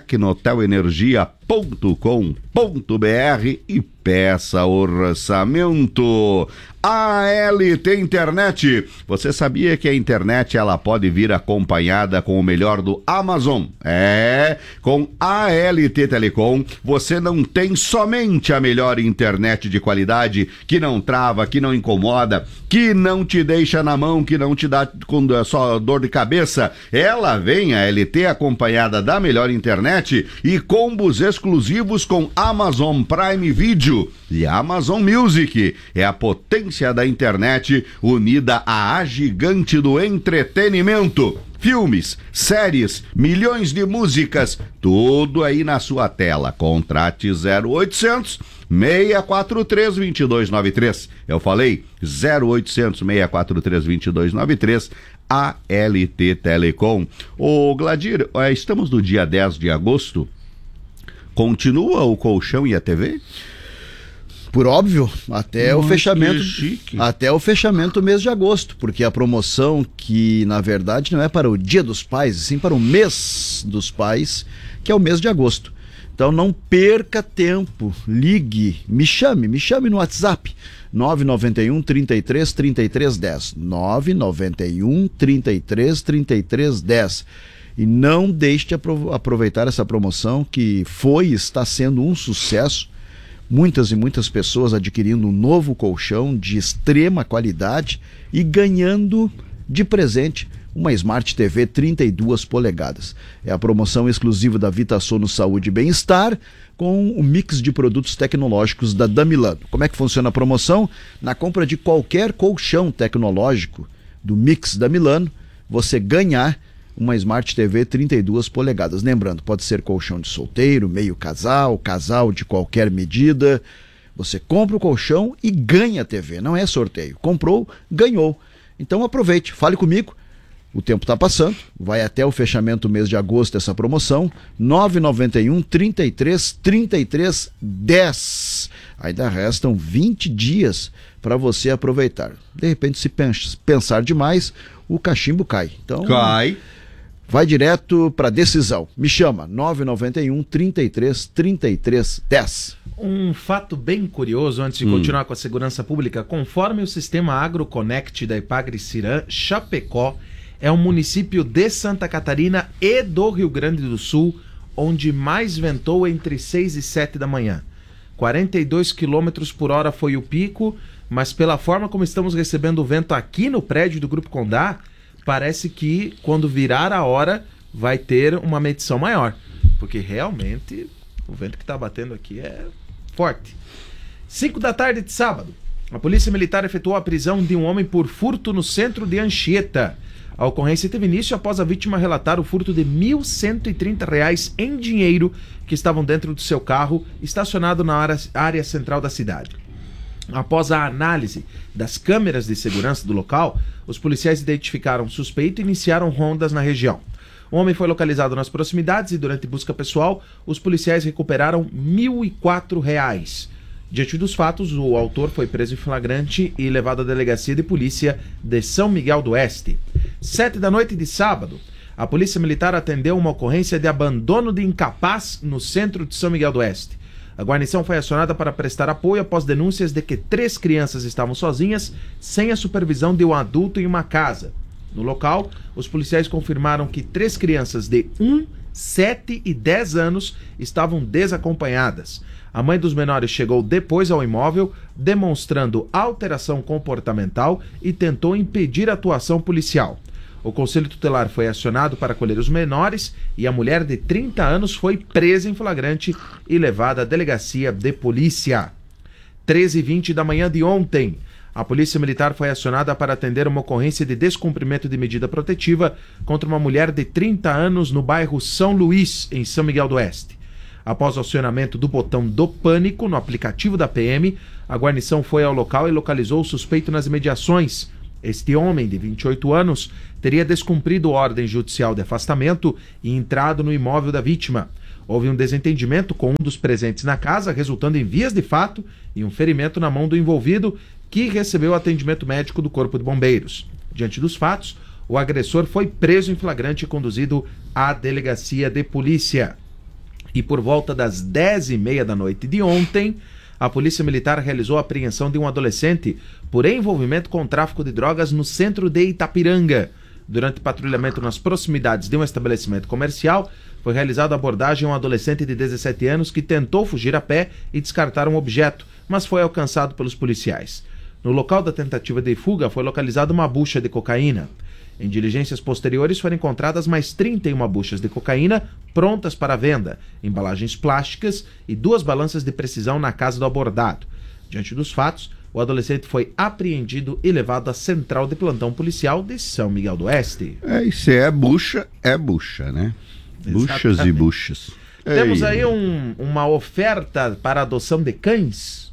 tecnotelenergia.com.br e peça orçamento. ALT Internet. Você sabia que a internet ela pode vir acompanhada com o melhor do Amazon? Com ALT Telecom você não tem somente a melhor internet de qualidade, que não trava, que não incomoda, que não te deixa na mão, que não te dá só dor de cabeça. Ela vem, a ALT, acompanhada da melhor internet e combos exclusivos com Amazon Prime Video e Amazon Music. É a potência da internet unida à gigante do entretenimento. Filmes, séries, milhões de músicas, tudo aí na sua tela. Contrate 0800 643 2293. Eu falei 0800 643 2293. ALT Telecom. Ô Gladir, estamos no dia 10 de agosto. Continua o colchão e a TV? Por óbvio, até o fechamento do mês de agosto, porque a promoção, que na verdade não é para o Dia dos Pais, sim para o mês dos pais, que é o mês de agosto. Então não perca tempo, ligue, me chame no WhatsApp 991 33 33 10, 991 33 33 10. E não deixe de aproveitar essa promoção que foi e está sendo um sucesso. Muitas e muitas pessoas adquirindo um novo colchão de extrema qualidade e ganhando de presente uma Smart TV 32 polegadas. É a promoção exclusiva da VitaSono Saúde e Bem-Estar com o mix de produtos tecnológicos da Damilano. Como é que funciona a promoção? Na compra de qualquer colchão tecnológico do mix da Milano, você ganhar uma Smart TV 32 polegadas. Lembrando, pode ser colchão de solteiro, meio casal, casal de qualquer medida. Você compra o colchão e ganha a TV, não é sorteio. Comprou, ganhou. Então aproveite, fale comigo. O tempo está passando, vai até o fechamento do mês de agosto essa promoção, 991 33 33 10. Ainda restam 20 dias para você aproveitar. De repente, se pensar demais, o cachimbo cai. Então, vai direto para decisão. Me chama, 991 33 33 10. Um fato bem curioso, antes de continuar com a segurança pública, conforme o sistema AgroConnect da Ipagre-Cirã, Chapecó é o município de Santa Catarina e do Rio Grande do Sul onde mais ventou entre 6 e 7 da manhã. 42 km por hora foi o pico, mas pela forma como estamos recebendo o vento aqui no prédio do Grupo Condá, parece que quando virar a hora vai ter uma medição maior, porque realmente o vento que está batendo aqui é forte. 5 da tarde de sábado, a Polícia Militar efetuou a prisão de um homem por furto no centro de Anchieta. A ocorrência teve início após a vítima relatar o furto de R$ 1.130 em dinheiro que estavam dentro do seu carro, estacionado na área central da cidade. Após a análise das câmeras de segurança do local, os policiais identificaram o suspeito e iniciaram rondas na região. O homem foi localizado nas proximidades e, durante busca pessoal, os policiais recuperaram R$ 1.004. Diante dos fatos, o autor foi preso em flagrante e levado à delegacia de polícia de São Miguel do Oeste. 7 da noite de sábado, a Polícia Militar atendeu uma ocorrência de abandono de incapaz no centro de São Miguel do Oeste. A guarnição foi acionada para prestar apoio após denúncias de que 3 crianças estavam sozinhas, sem a supervisão de um adulto em uma casa. No local, os policiais confirmaram que 3 crianças de 1, 7 e 10 anos estavam desacompanhadas. A mãe dos menores chegou depois ao imóvel, demonstrando alteração comportamental e tentou impedir a atuação policial. O Conselho Tutelar foi acionado para acolher os menores e a mulher de 30 anos foi presa em flagrante e levada à delegacia de polícia. 13h20 da manhã de ontem, a Polícia Militar foi acionada para atender uma ocorrência de descumprimento de medida protetiva contra uma mulher de 30 anos no bairro São Luís, em São Miguel do Oeste. Após o acionamento do botão do pânico no aplicativo da PM, a guarnição foi ao local e localizou o suspeito nas imediações. Este homem, de 28 anos, teria descumprido ordem judicial de afastamento e entrado no imóvel da vítima. Houve um desentendimento com um dos presentes na casa, resultando em vias de fato e um ferimento na mão do envolvido, que recebeu atendimento médico do Corpo de Bombeiros. Diante dos fatos, o agressor foi preso em flagrante e conduzido à delegacia de polícia. E por volta das 10h30 da noite de ontem, a Polícia Militar realizou a apreensão de um adolescente por envolvimento com tráfico de drogas no centro de Itapiranga. Durante patrulhamento nas proximidades de um estabelecimento comercial, foi realizada a abordagem a um adolescente de 17 anos que tentou fugir a pé e descartar um objeto, mas foi alcançado pelos policiais. No local da tentativa de fuga foi localizada uma bucha de cocaína. Em diligências posteriores foram encontradas mais 31 buchas de cocaína prontas para venda, embalagens plásticas e 2 balanças de precisão na casa do abordado. Diante dos fatos, o adolescente foi apreendido e levado à central de plantão policial de São Miguel do Oeste. Se é bucha, né? Buchas e buchas. Temos aí uma oferta para adoção de cães.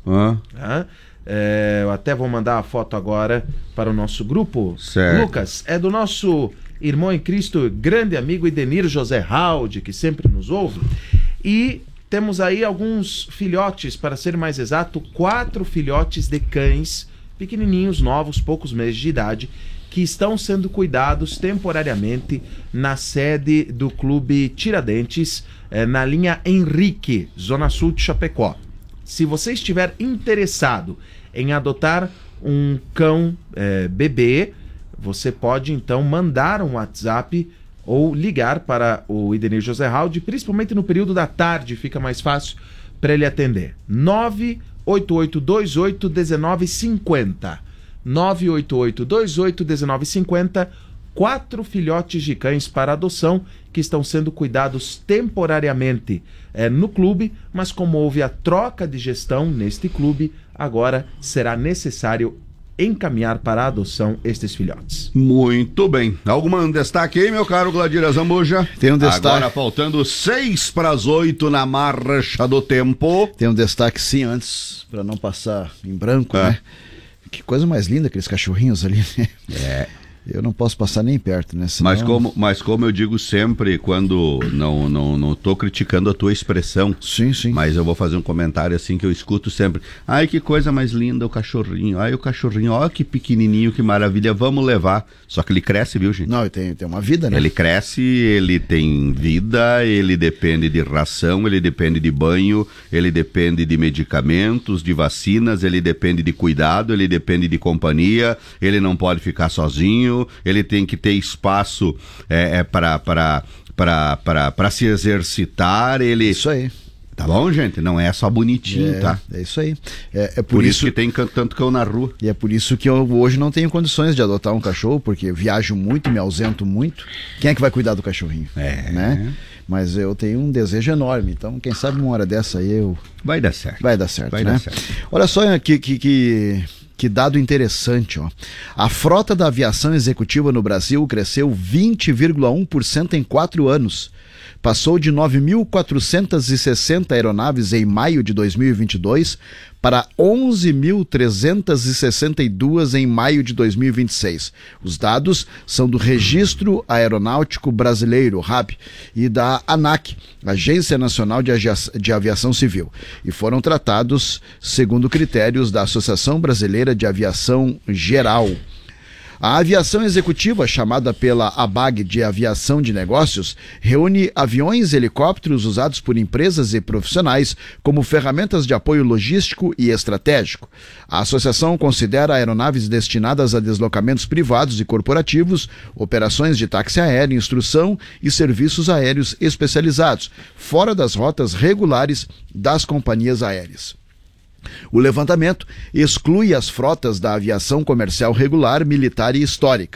Eu até vou mandar a foto agora para o nosso grupo. Certo. Lucas, é do nosso irmão em Cristo, grande amigo Edenir José Halde, que sempre nos ouve. E temos aí alguns filhotes, para ser mais exato, 4 filhotes de cães pequenininhos, novos, poucos meses de idade, que estão sendo cuidados temporariamente na sede do Clube Tiradentes, na linha Henrique, Zona Sul de Chapecó. Se você estiver interessado em adotar um cão bebê, você pode então mandar um WhatsApp ou ligar para o Edenir José Halde, principalmente no período da tarde, fica mais fácil para ele atender. 988281950. 988281950. 4 filhotes de cães para adoção que estão sendo cuidados temporariamente no clube, mas como houve a troca de gestão neste clube, agora será necessário encaminhar para a adoção estes filhotes. Muito bem. Algum destaque aí, meu caro Gladir Zambuja? Tem um destaque. Agora faltando 7:06 na marcha do tempo. Tem um destaque sim, antes, para não passar em branco, né? Que coisa mais linda aqueles cachorrinhos ali, né? Eu não posso passar nem perto, né? Senão... Mas como eu digo sempre, quando não tô criticando a tua expressão. Sim. Mas eu vou fazer um comentário assim que eu escuto sempre. Ai, que coisa mais linda o cachorrinho. Ai, o cachorrinho, ó que pequenininho, que maravilha, vamos levar. Só que ele cresce, viu, gente? Não, tem uma vida, né? Ele cresce, ele tem vida, ele depende de ração, ele depende de banho, ele depende de medicamentos, de vacinas, ele depende de cuidado, ele depende de companhia, ele não pode ficar sozinho. Ele tem que ter espaço para se exercitar. Isso aí. Tá bom, gente? Não é só bonitinho, tá? É isso aí. É por isso que tem tanto cão na rua. E é por isso que eu hoje não tenho condições de adotar um cachorro, porque eu viajo muito, me ausento muito. Quem é que vai cuidar do cachorrinho? Né? Mas eu tenho um desejo enorme. Então, quem sabe uma hora dessa aí eu... Vai dar certo. Vai dar certo. Olha só que dado interessante, ó. A frota da aviação executiva no Brasil cresceu 20,1% em 4 anos. Passou de 9.460 aeronaves em maio de 2022 para 11.362 em maio de 2026. Os dados são do Registro Aeronáutico Brasileiro, RAB, e da ANAC, Agência Nacional de Aviação Civil, e foram tratados segundo critérios da Associação Brasileira de Aviação Geral. A aviação executiva, chamada pela ABAG de Aviação de Negócios, reúne aviões e helicópteros usados por empresas e profissionais como ferramentas de apoio logístico e estratégico. A associação considera aeronaves destinadas a deslocamentos privados e corporativos, operações de táxi aéreo, instrução e serviços aéreos especializados, fora das rotas regulares das companhias aéreas. O levantamento exclui as frotas da aviação comercial regular, militar e histórica.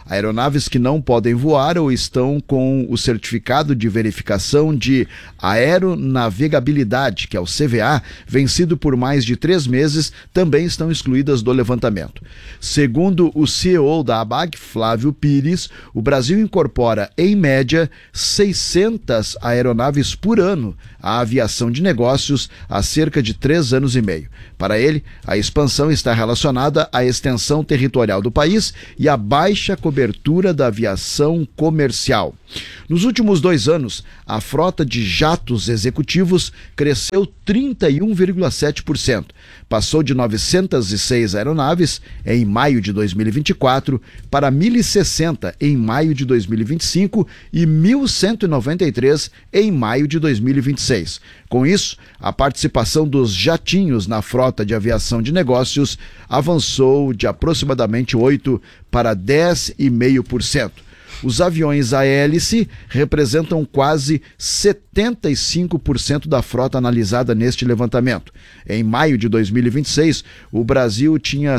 Aeronaves que não podem voar ou estão com o certificado de verificação de aeronavegabilidade, que é o CVA, vencido por mais de 3 meses, também estão excluídas do levantamento. Segundo o CEO da ABAG, Flávio Pires, o Brasil incorpora, em média, 600 aeronaves por ano à aviação de negócios há cerca de 3 anos e meio. Para ele, a expansão está relacionada à extensão territorial do país e à baixa cobertura da aviação comercial. Nos últimos 2 anos, a frota de jatos executivos cresceu 31,7%. Passou de 906 aeronaves em maio de 2024 para 1.060 em maio de 2025 e 1.193 em maio de 2026. Com isso, a participação dos jatinhos na frota de aviação de negócios avançou de aproximadamente 8% para 10,5%. Os aviões a hélice representam quase 75% da frota analisada neste levantamento. Em maio de 2026, o Brasil tinha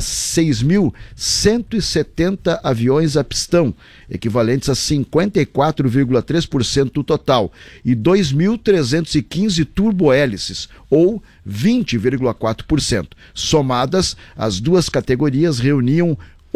6.170 aviões a pistão, equivalentes a 54,3% do total, e 2.315 turbohélices, ou 20,4%. Somadas, as duas categorias reuniam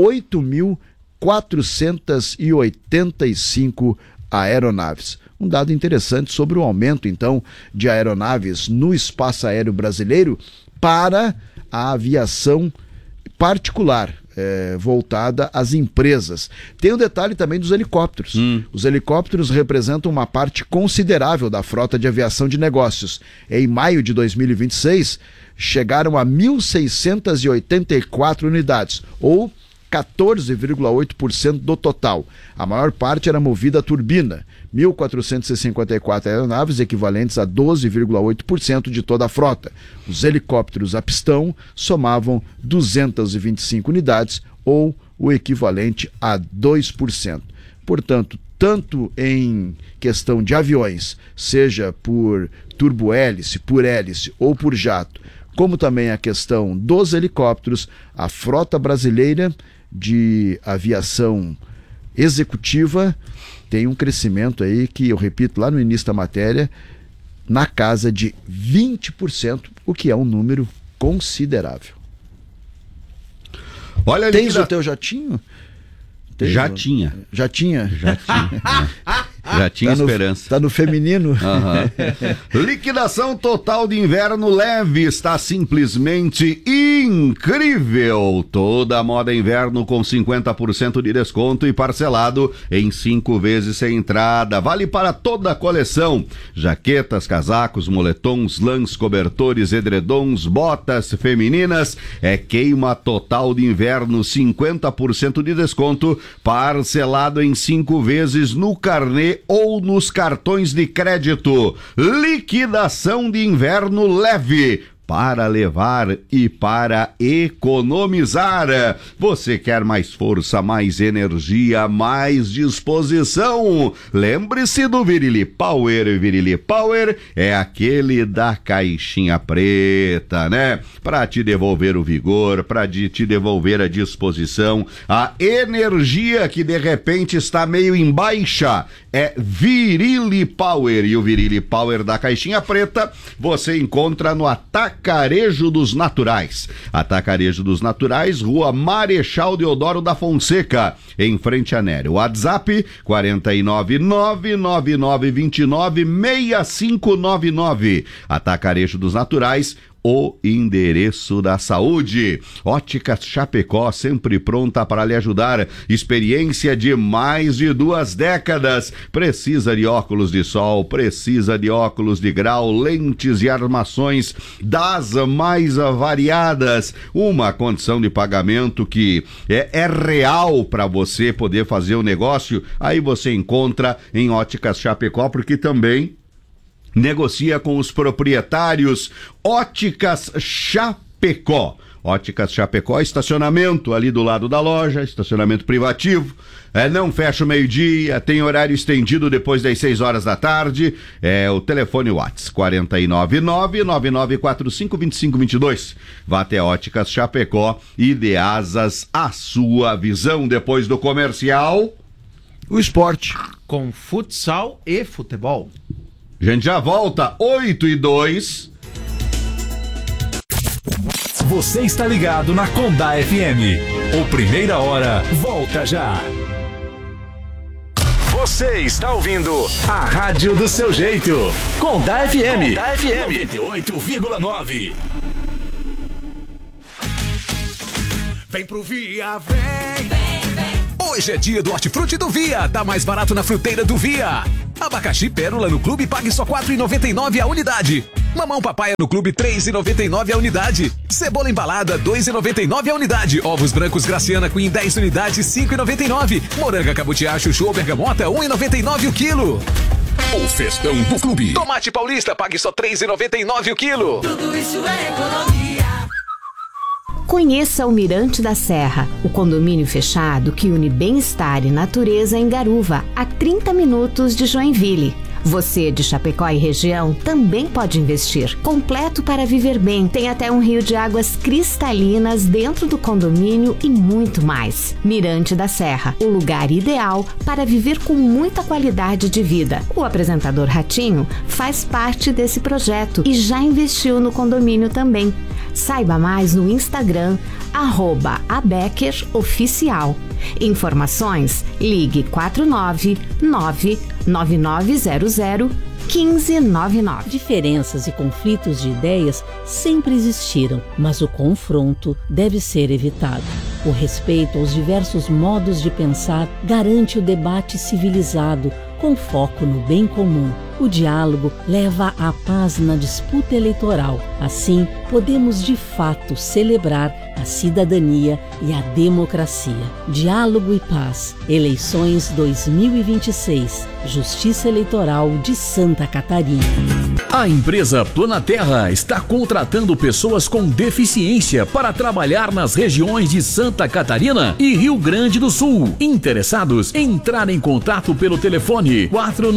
8.485 aeronaves. Um dado interessante sobre o aumento, então, de aeronaves no espaço aéreo brasileiro para a aviação particular, voltada às empresas. Tem um detalhe também dos helicópteros. Os helicópteros representam uma parte considerável da frota de aviação de negócios. Em maio de 2026, chegaram a 1.684 unidades, ou 14,8% do total. A maior parte era movida a turbina, 1.454 aeronaves, equivalentes a 12,8% de toda a frota. Os helicópteros a pistão somavam 225 unidades, ou o equivalente a 2%. Portanto, tanto em questão de aviões, seja por turbohélice, por hélice ou por jato, como também a questão dos helicópteros, a frota brasileira de aviação executiva tem um crescimento aí que, eu repito, lá no início da matéria, na casa de 20%, o que é um número considerável. Olha, tens o teu jatinho? Já tinha. Já tinha? Já tinha. Já tinha esperança. Tá no feminino? Liquidação total de inverno leve está simplesmente incrível. Toda a moda inverno com 50% de desconto e parcelado em 5 vezes sem entrada. Vale para toda a coleção. Jaquetas, casacos, moletons, lãs, cobertores, edredons, botas femininas. É queima total de inverno, 50% de desconto, parcelado em 5 vezes no carnê ou nos cartões de crédito. Liquidação de inverno leve, para levar e para economizar. Você quer mais força, mais energia, mais disposição? Lembre-se do Virili Power. Virili Power é aquele da caixinha preta, né? Para te devolver o vigor, para te devolver a disposição, a energia que de repente está meio em baixa. É Virili Power. E o Virili Power da caixinha preta você encontra no Atacarejo dos Naturais. Atacarejo dos Naturais, Rua Marechal Deodoro da Fonseca, em frente a Nério. WhatsApp 49999296599. Atacarejo dos Naturais, o endereço da saúde. Óticas Chapecó, sempre pronta para lhe ajudar. Experiência de mais de 2 décadas. Precisa de óculos de sol, precisa de óculos de grau, lentes e armações das mais variadas. Uma condição de pagamento que é real para você poder fazer o negócio. Aí você encontra em Óticas Chapecó, porque também negocia com os proprietários. Óticas Chapecó. Óticas Chapecó, estacionamento ali do lado da loja, estacionamento privativo, não fecha o meio-dia, tem horário estendido depois das 6 horas da tarde, o telefone WhatsApp 499-9945-2522. Vá até Óticas Chapecó e dê asas à sua visão. Depois do comercial, o esporte com futsal e futebol. A gente já volta, 8:02. Você está ligado na Condá FM. O Primeira Hora volta já. Você está ouvindo a rádio do seu jeito. Condá FM. Condá FM 98,9. Vem pro Via, vem. Hoje é dia do Hortifruti do Via. Tá mais barato na fruteira do Via. Abacaxi Pérola no Clube pague só R$ 4,99 a unidade. Mamão Papaya no Clube R$ 3,99 a unidade. Cebola embalada R$ 2,99 a unidade. Ovos brancos Graciana Queen 10 unidades R$ 5,99. Moranga Cabutiá Chuchu ou Bergamota R$ 1,99 o quilo. O festão do Clube. Tomate Paulista pague só R$ 3,99 o quilo. Tudo isso é economia. Conheça o Mirante da Serra, o condomínio fechado que une bem-estar e natureza em Garuva, a 30 minutos de Joinville. Você de Chapecó e região também pode investir. Completo para viver bem. Tem até um rio de águas cristalinas dentro do condomínio e muito mais. Mirante da Serra, o lugar ideal para viver com muita qualidade de vida. O apresentador Ratinho faz parte desse projeto e já investiu no condomínio também. Saiba mais no Instagram, @abeckeroficial. Informações, ligue 499-9900-1599. Diferenças e conflitos de ideias sempre existiram, mas o confronto deve ser evitado. O respeito aos diversos modos de pensar garante o debate civilizado, com foco no bem comum. O diálogo leva à paz na disputa eleitoral. Assim, podemos de fato celebrar a cidadania e a democracia. Diálogo e paz. Eleições 2026. Justiça Eleitoral de Santa Catarina. A empresa Planaterra está contratando pessoas com deficiência para trabalhar nas regiões de Santa Catarina e Rio Grande do Sul. Interessados, entrar em contato pelo telefone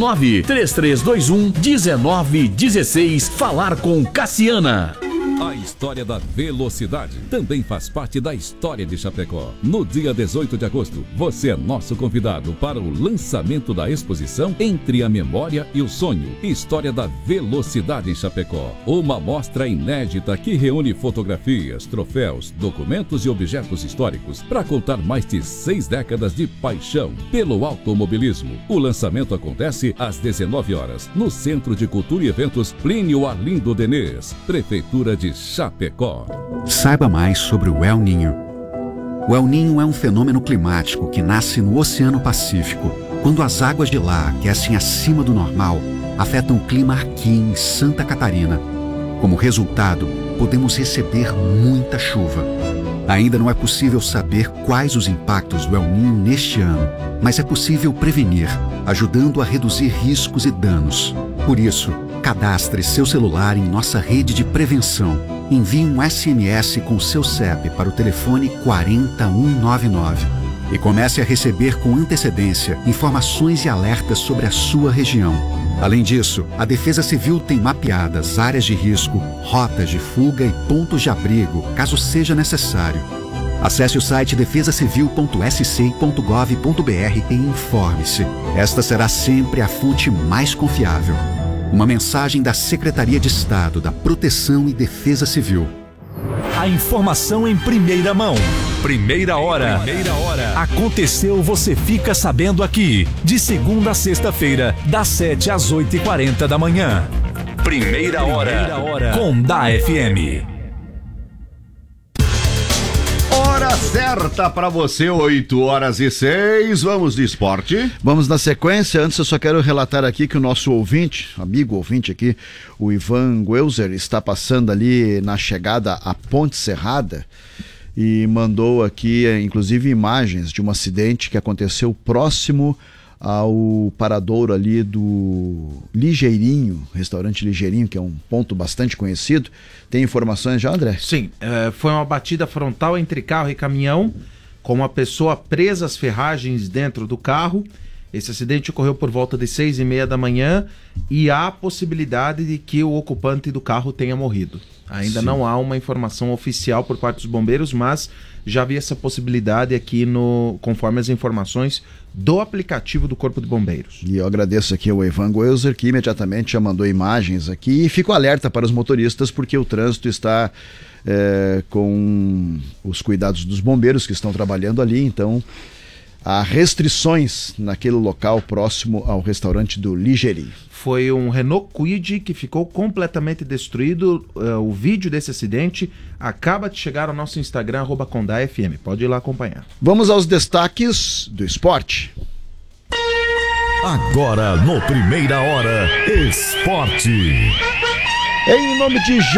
49-3321-1916. Falar com Cassiana. A história da velocidade também faz parte da história de Chapecó. No dia 18 de agosto, você é nosso convidado para o lançamento da exposição Entre a Memória e o Sonho, História da Velocidade em Chapecó. Uma mostra inédita que reúne fotografias, troféus, documentos e objetos históricos para contar mais de 6 décadas de paixão pelo automobilismo. O lançamento acontece às 19 horas no Centro de Cultura e Eventos Plínio Arlindo Denês, Prefeitura de Chapecó. Saiba mais sobre o El Niño. O El Niño é um fenômeno climático que nasce no Oceano Pacífico, quando as águas de lá aquecem acima do normal, afetam o clima aqui em Santa Catarina. Como resultado, podemos receber muita chuva. Ainda não é possível saber quais os impactos do El Niño neste ano, mas é possível prevenir, ajudando a reduzir riscos e danos. Por isso, cadastre seu celular em nossa rede de prevenção. Envie um SMS com seu CEP para o telefone 40199 e comece a receber com antecedência informações e alertas sobre a sua região. Além disso, a Defesa Civil tem mapeadas áreas de risco, rotas de fuga e pontos de abrigo, caso seja necessário. Acesse o site defesacivil.sc.gov.br e informe-se. Esta será sempre a fonte mais confiável. Uma mensagem da Secretaria de Estado da Proteção e Defesa Civil. A informação em primeira mão. Primeira hora. Aconteceu, você fica sabendo aqui. De segunda a sexta-feira, das 7 às 8h40 da manhã. Primeira hora. Condá FM. Hora certa para você, 8h06. Vamos de esporte. Vamos na sequência. Antes eu só quero relatar aqui que o nosso ouvinte, amigo ouvinte aqui, o Ivan Guelzer, está passando ali na chegada à Ponte Serrada e mandou aqui, inclusive, imagens de um acidente que aconteceu próximo ao paradouro ali do Ligeirinho, restaurante Ligeirinho, que é um ponto bastante conhecido. Tem informações já, André? Sim, foi uma batida frontal entre carro e caminhão, com uma pessoa presa às ferragens dentro do carro. Esse acidente ocorreu por volta de 6h30 da manhã e há a possibilidade de que o ocupante do carro tenha morrido. Ainda não há uma informação oficial por parte dos bombeiros, mas já havia essa possibilidade aqui conforme as informações do aplicativo do Corpo de Bombeiros. E eu agradeço aqui ao Ivan Goelzer, que imediatamente já mandou imagens aqui, e fico alerta para os motoristas, porque o trânsito está com os cuidados dos bombeiros que estão trabalhando ali, então há restrições naquele local próximo ao restaurante do Ligeirinho. Foi um Renault Kwid que ficou completamente destruído. O vídeo desse acidente acaba de chegar ao nosso Instagram, @condafm. Pode ir lá acompanhar. Vamos aos destaques do esporte. Agora, no Primeira Hora, esporte. Em nome de